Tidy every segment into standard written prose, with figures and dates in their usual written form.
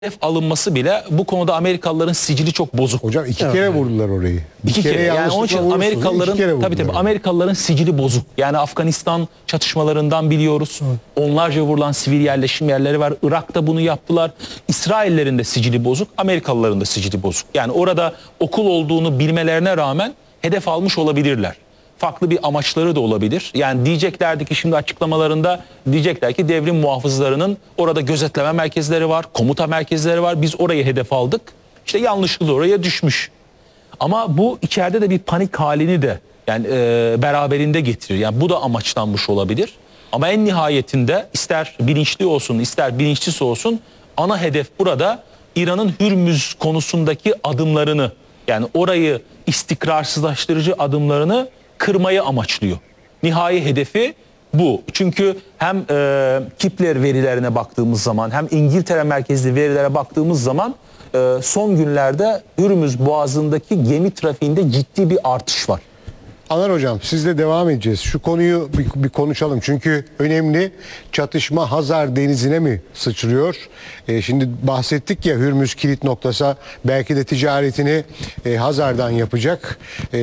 hedef alınması bile bu konuda Amerikalıların sicili çok bozuk. Hocam iki kere vurdular orayı. İki kere. Yani onun için Amerikalıların tabii Amerikalıların sicili bozuk. Yani Afganistan çatışmalarından biliyoruz. Onlarca vurulan sivil yerleşim yerleri var. Irak'ta bunu yaptılar. İsraillerin de sicili bozuk, Amerikalıların da sicili bozuk. Yani orada okul olduğunu bilmelerine rağmen hedef almış olabilirler. Farklı bir amaçları da olabilir. Yani diyeceklerdi ki şimdi açıklamalarında diyecekler ki devrim muhafızlarının orada gözetleme merkezleri var, komuta merkezleri var. Biz orayı hedef aldık. İşte yanlışlıkla oraya düşmüş. Ama bu içeride de bir panik halini de yani beraberinde getirir. Yani bu da amaçlanmış olabilir. Ama en nihayetinde ister bilinçli olsun, ister bilinçsiz olsun ana hedef burada İran'ın Hürmüz konusundaki adımlarını, yani orayı istikrarsızlaştırıcı adımlarını kırmayı amaçlıyor. Nihai hedefi bu. Çünkü hem Kepler verilerine baktığımız zaman hem İngiltere merkezli verilere baktığımız zaman son günlerde Hürmüz Boğazı'ndaki gemi trafiğinde ciddi bir artış var. Anar hocam sizle devam edeceğiz. Şu konuyu bir konuşalım. Çünkü önemli, çatışma Hazar Denizi'ne mi sıçrıyor? Şimdi bahsettik ya, Hürmüz kilit noktası, belki de ticaretini Hazar'dan yapacak.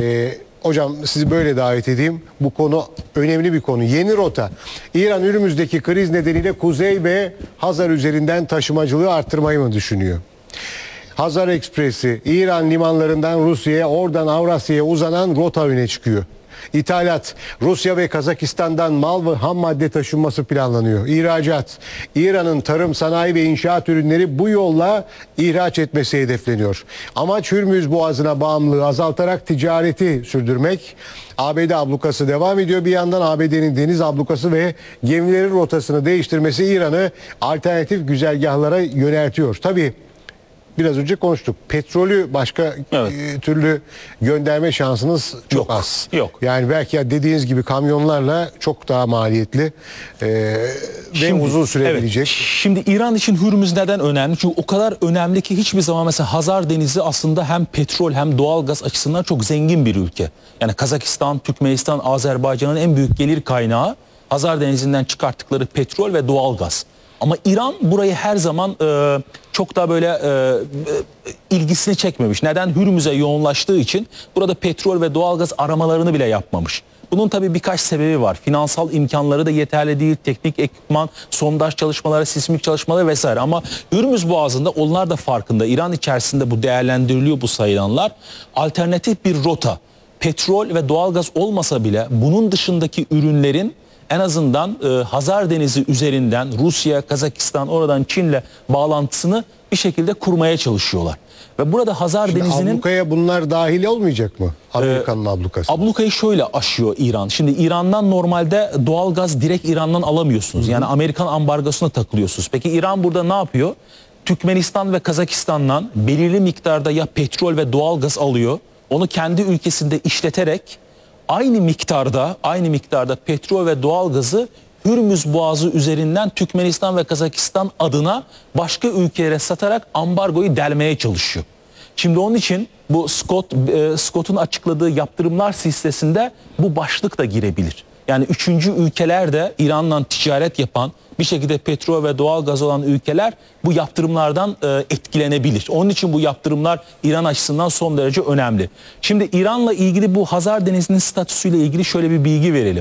Hocam sizi böyle davet edeyim. Bu konu önemli bir konu. Yeni rota. İran Hürmüz'deki kriz nedeniyle Kuzey ve Hazar üzerinden taşımacılığı arttırmayı mı düşünüyor? Hazar Ekspresi İran limanlarından Rusya'ya, oradan Avrasya'ya uzanan rota öne çıkıyor. İthalat, Rusya ve Kazakistan'dan mal ve ham madde taşınması planlanıyor. İhracat, İran'ın tarım, sanayi ve inşaat ürünleri bu yolla ihraç etmesi hedefleniyor. Amaç Hürmüz Boğazı'na bağımlılığı azaltarak ticareti sürdürmek. ABD ablukası devam ediyor. Bir yandan ABD'nin deniz ablukası ve gemilerin rotasını değiştirmesi İran'ı alternatif güzergahlara yöneltiyor. Tabii biraz önce konuştuk. Petrolü başka türlü gönderme şansınız çok az. Yok. Yani belki dediğiniz gibi kamyonlarla çok daha maliyetli ve uzun sürebilecek. Evet, şimdi İran için Hürmüz neden önemli? Çünkü o kadar önemli ki hiçbir zaman mesela Hazar Denizi aslında hem petrol hem doğalgaz açısından çok zengin bir ülke. Yani Kazakistan, Türkmenistan, Azerbaycan'ın en büyük gelir kaynağı Hazar Denizi'nden çıkarttıkları petrol ve doğalgaz. Ama İran burayı her zaman çok da böyle ilgisini çekmemiş. Neden? Hürmüz'e yoğunlaştığı için burada petrol ve doğalgaz aramalarını bile yapmamış. Bunun tabii birkaç sebebi var. Finansal imkanları da yeterli değil. Teknik ekipman, sondaj çalışmaları, sismik çalışmaları vesaire. Ama Hürmüz Boğazı'nda onlar da farkında. İran içerisinde bu değerlendiriliyor, bu sayılanlar. Alternatif bir rota. Petrol ve doğalgaz olmasa bile bunun dışındaki ürünlerin en azından Hazar Denizi üzerinden Rusya, Kazakistan, oradan Çin'le bağlantısını bir şekilde kurmaya çalışıyorlar. Ve burada Hazar Denizi'nin... Ablukaya bunlar dahil olmayacak mı? Amerika'nın ablukası. Ablukayı şöyle aşıyor İran. Şimdi İran'dan normalde doğalgaz direkt İran'dan alamıyorsunuz. Yani Amerikan ambargosuna takılıyorsunuz. Peki İran burada ne yapıyor? Türkmenistan ve Kazakistan'dan belirli miktarda ya petrol ve doğalgaz alıyor. Onu kendi ülkesinde işleterek aynı miktarda petrol ve doğalgazı Hürmüz Boğazı üzerinden Türkmenistan ve Kazakistan adına başka ülkelere satarak ambargoyu delmeye çalışıyor. Şimdi onun için bu Scott'un açıkladığı yaptırımlar listesinde bu başlık da girebilir. Yani üçüncü ülkeler de İran'la ticaret yapan, bir şekilde petrol ve doğalgaz olan ülkeler bu yaptırımlardan etkilenebilir. Onun için bu yaptırımlar İran açısından son derece önemli. Şimdi İran'la ilgili bu Hazar Denizi'nin statüsüyle ilgili şöyle bir bilgi verelim.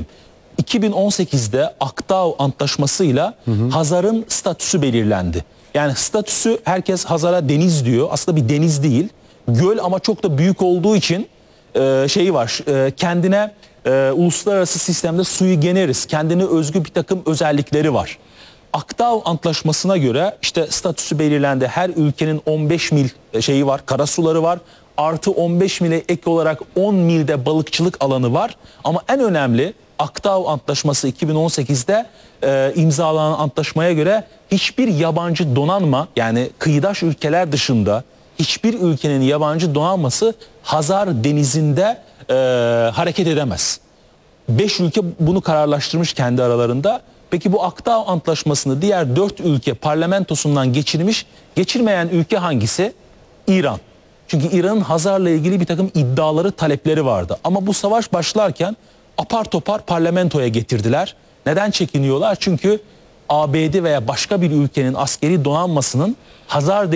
2018'de Akdağ Antlaşması'yla Hazar'ın statüsü belirlendi. Yani statüsü, herkes Hazar'a deniz diyor. Aslında bir deniz değil. Göl, ama çok da büyük olduğu için şeyi var. Kendine uluslararası sistemde sui generis, kendine özgü bir takım özellikleri var. Akdağ Antlaşması'na göre işte statüsü belirlendi. Her ülkenin 15 mil şeyi var, karasuları var. Artı 15 mile ek olarak 10 milde balıkçılık alanı var. Ama en önemli, Akdağ Antlaşması 2018'de imzalanan antlaşmaya göre hiçbir yabancı donanma, yani kıyıdaş ülkeler dışında hiçbir ülkenin yabancı donanması Hazar Denizi'nde hareket edemez. 5 ülke bunu kararlaştırmış kendi aralarında. Peki bu Akdağ Antlaşması'nı diğer 4 ülke parlamentosundan geçirmeyen ülke hangisi? İran. Çünkü İran'ın Hazar'la ilgili bir takım iddiaları, talepleri vardı. Ama bu savaş başlarken apar topar parlamentoya getirdiler. Neden çekiniyorlar? Çünkü ABD veya başka bir ülkenin askeri donanmasının Hazar